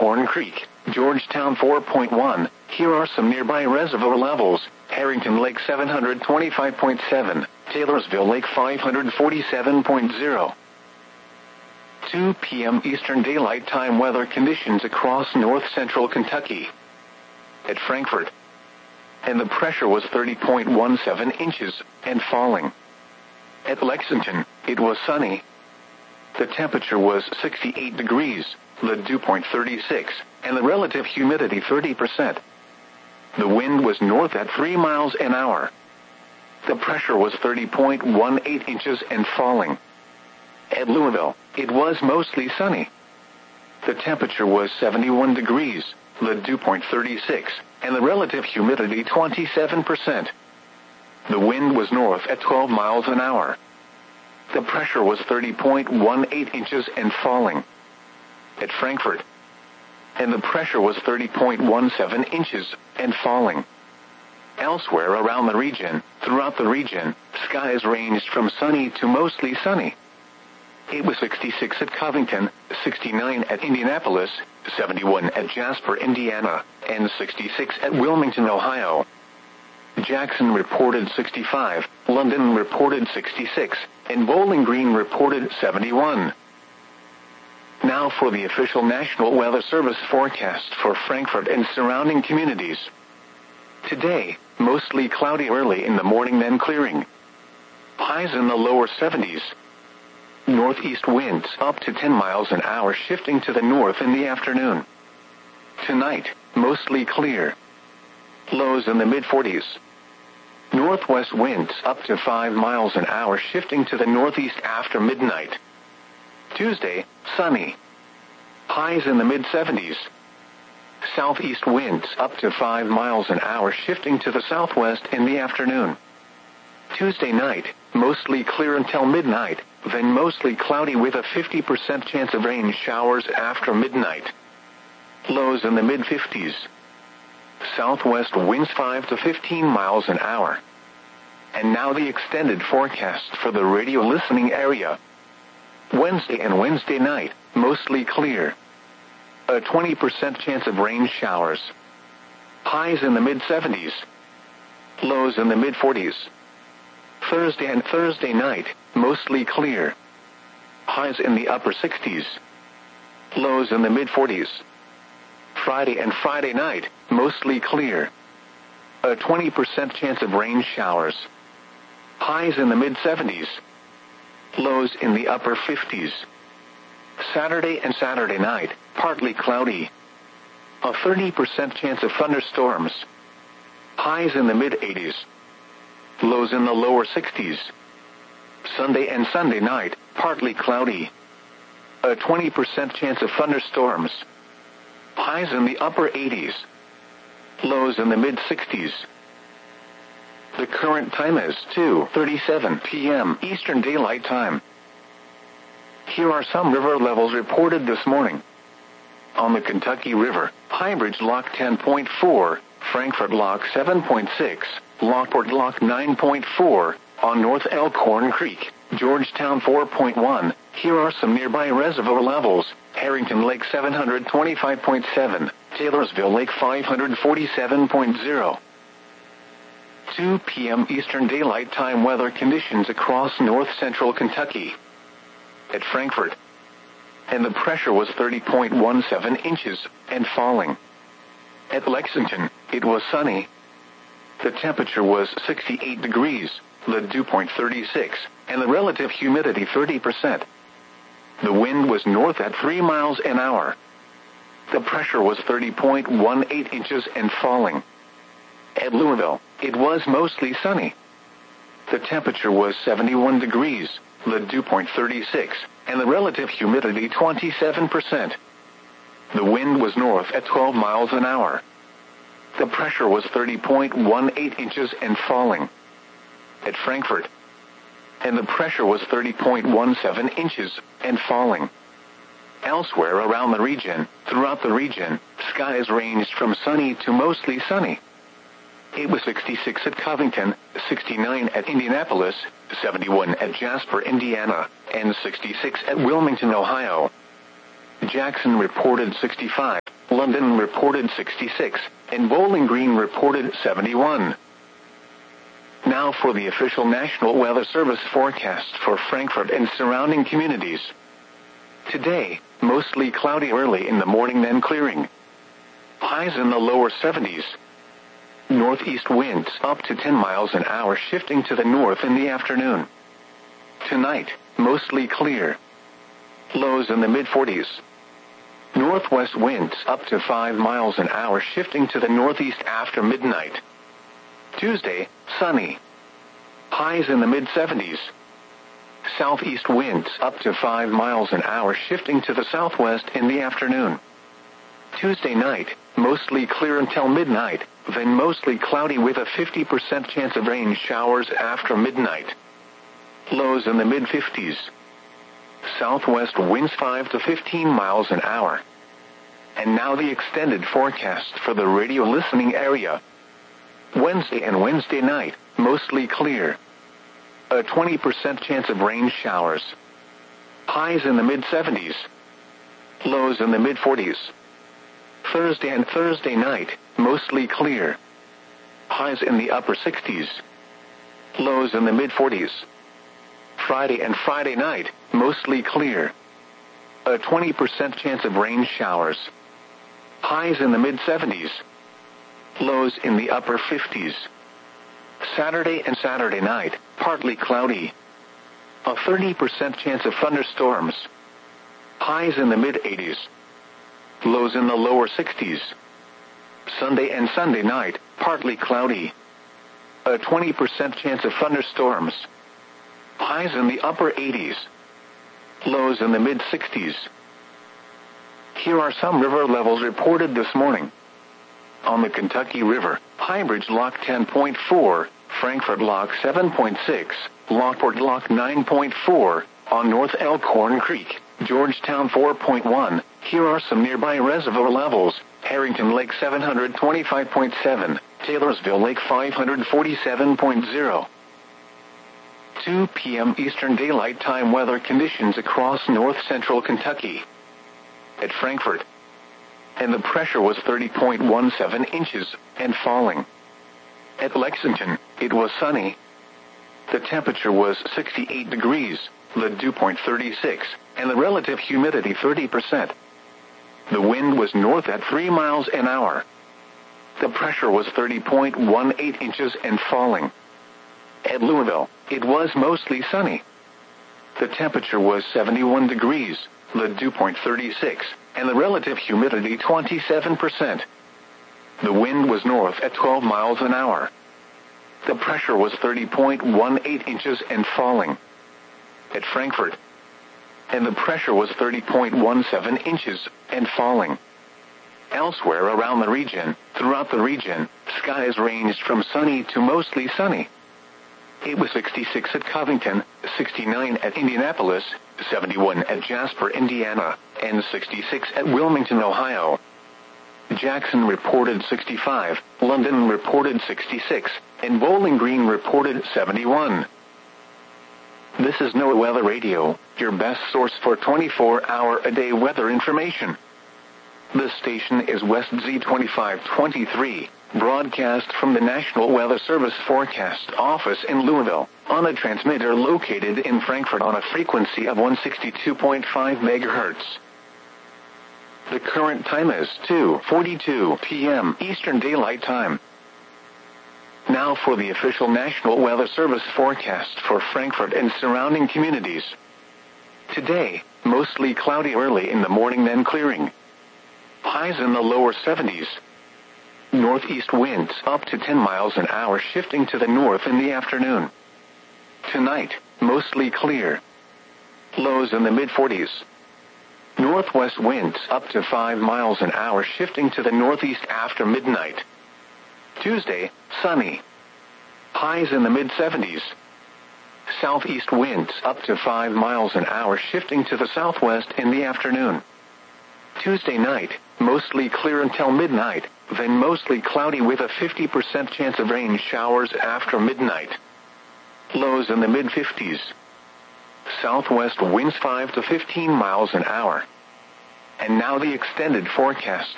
Elkhorn Creek, Georgetown 4.1. Here are some nearby reservoir levels. Harrington Lake 725.7, Taylorsville Lake 547.0. 2 p.m. Eastern Daylight Time weather conditions across north-central Kentucky. At Frankfort, and the pressure was 30.17 inches, and falling. At Lexington, it was sunny. The temperature was 68 degrees, the dew point 36, and the relative humidity 30%. The wind was north at 3 miles an hour. The pressure was 30.18 inches and falling. At Louisville, it was mostly sunny. The temperature was 71 degrees, the dew point 36, and the relative humidity 27%. The wind was north at 12 miles an hour. The pressure was 30.18 inches and falling. At Frankfort, and the pressure was 30.17 inches and falling. Elsewhere around the region, throughout the region, skies ranged from sunny to mostly sunny. It was 66 at Covington, 69 at Indianapolis, 71 at Jasper, Indiana, and 66 at Wilmington, Ohio. Jackson reported 65, London reported 66, and Bowling Green reported 71. Now for the official National Weather Service forecast for Frankfort and surrounding communities. Today, mostly cloudy early in the morning, then clearing. Highs in the lower 70s. Northeast winds up to 10 miles an hour, shifting to the north in the afternoon. Tonight, mostly clear. Lows in the mid-40s. Northwest winds up to 5 miles an hour, shifting to the northeast after midnight. Tuesday, sunny. Highs in the mid-70s. Southeast winds up to 5 miles an hour, shifting to the southwest in the afternoon. Tuesday night, mostly clear until midnight, then mostly cloudy with a 50% chance of rain showers after midnight. Lows in the mid-50s. Southwest winds 5 to 15 miles an hour. And now the extended forecast for the radio listening area. Wednesday and Wednesday night, mostly clear. A 20% chance of rain showers. Highs in the mid-70s. Lows in the mid-40s. Thursday and Thursday night, mostly clear. Highs in the upper 60s. Lows in the mid-40s. Friday and Friday night, mostly clear. A 20% chance of rain showers. Highs in the mid-70s. Lows in the upper 50s. Saturday and Saturday night, partly cloudy. A 30% chance of thunderstorms. Highs in the mid-80s. Lows in the lower 60s. Sunday and Sunday night, partly cloudy. A 20% chance of thunderstorms. Highs in the upper 80s. Lows in the mid-60s. The current time is 2:37 p.m. Eastern Daylight Time. Here are some river levels reported this morning. On the Kentucky River, Highbridge Lock 10.4, Frankfort Lock 7.6, Lockport Lock 9.4, on North Elkhorn Creek, Georgetown 4.1. Here are some nearby reservoir levels. Harrington Lake 725.7, Taylorsville Lake 547.0. 2 p.m. Eastern Daylight Time weather conditions across north-central Kentucky. At Frankfort, and the pressure was 30.17 inches, and falling. At Lexington, it was sunny. The temperature was 68 degrees, the dew point 36, and the relative humidity 30%. The wind was north at 3 miles an hour. The pressure was 30.18 inches and falling. At Louisville, it was mostly sunny. The temperature was 71 degrees, the dew point 36, and the relative humidity 27%. The wind was north at 12 miles an hour. The pressure was 30.18 inches and falling. At Frankfort, and the pressure was 30.17 inches and falling. Elsewhere around the region, throughout the region, skies ranged from sunny to mostly sunny. It was 66 at Covington, 69 at Indianapolis, 71 at Jasper, Indiana, and 66 at Wilmington, Ohio. Jackson reported 65. London reported 66, and Bowling Green reported 71. Now for the official National Weather Service forecast for Frankfurt and surrounding communities. Today, mostly cloudy early in the morning, then clearing. Highs in the lower 70s. Northeast winds up to 10 miles an hour, shifting to the north in the afternoon. Tonight, mostly clear. Lows in the mid-40s. Northwest winds up to 5 miles an hour, shifting to the northeast after midnight. Tuesday, sunny. Highs in the mid-70s. Southeast winds up to 5 miles an hour, shifting to the southwest in the afternoon. Tuesday night, mostly clear until midnight, then mostly cloudy with a 50% chance of rain showers after midnight. Lows in the mid-50s. Southwest winds 5 to 15 miles an hour. And now the extended forecast for the radio listening area. Wednesday and Wednesday night, mostly clear. A 20% chance of rain showers. Highs in the mid-70s. Lows in the mid-40s. Thursday and Thursday night, mostly clear. Highs in the upper 60s. Lows in the mid-40s. Friday and Friday night, mostly clear. A 20% chance of rain showers. Highs in the mid-70s. Lows in the upper 50s. Saturday and Saturday night, partly cloudy. A 30% chance of thunderstorms. Highs in the mid-80s. Lows in the lower 60s. Sunday and Sunday night, partly cloudy. A 20% chance of thunderstorms. Highs in the upper 80s. Lows in the mid-60s. Here are some river levels reported this morning. On the Kentucky River, Highbridge Lock 10.4, Frankfurt Lock 7.6, Lockport Lock 9.4, on North Elkhorn Creek, Georgetown 4.1. Here are some nearby reservoir levels. Harrington Lake 725.7, Taylorsville Lake 547.0. 2 p.m. Eastern Daylight Time weather conditions across north-central Kentucky. At Frankfurt, and the pressure was 30.17 inches and falling. At Lexington, it was sunny. The temperature was 68 degrees, the dew point 36, and the relative humidity 30%. The wind was north at 3 miles an hour. The pressure was 30.18 inches and falling. At Louisville, it was mostly sunny. The temperature was 71 degrees, the dew point 36, and the relative humidity 27%. The wind was north at 12 miles an hour. The pressure was 30.18 inches and falling. At Frankfurt, and the pressure was 30.17 inches and falling. Elsewhere around the region, throughout the region, skies ranged from sunny to mostly sunny. It was 66 at Covington, 69 at Indianapolis, 71 at Jasper, Indiana, and 66 at Wilmington, Ohio. Jackson reported 65, London reported 66, and Bowling Green reported 71. This is NOAA Weather Radio, your best source for 24-hour-a-day weather information. This station is West Z2523, broadcast from the National Weather Service Forecast Office in Louisville, on a transmitter located in Frankfurt on a frequency of 162.5 MHz. The current time is 2:42 p.m. Eastern Daylight Time. Now for the official National Weather Service forecast for Frankfurt and surrounding communities. Today, mostly cloudy early in the morning, then clearing. Highs in the lower 70s. Northeast winds up to 10 miles an hour, shifting to the north in the afternoon. Tonight, mostly clear. Lows in the mid-40s. Northwest winds up to 5 miles an hour, shifting to the northeast after midnight. Tuesday, sunny. Highs in the mid-70s. Southeast winds up to 5 miles an hour, shifting to the southwest in the afternoon. Tuesday night, mostly clear until midnight, then mostly cloudy with a 50% chance of rain showers after midnight. Lows in the mid-50s. Southwest winds 5 to 15 miles an hour. And now the extended forecast